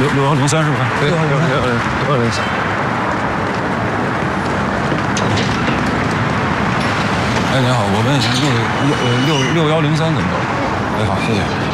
6103是吧？ 对，6103。 哎，您好，我问一下，那个6103怎么走？哎，好，谢谢。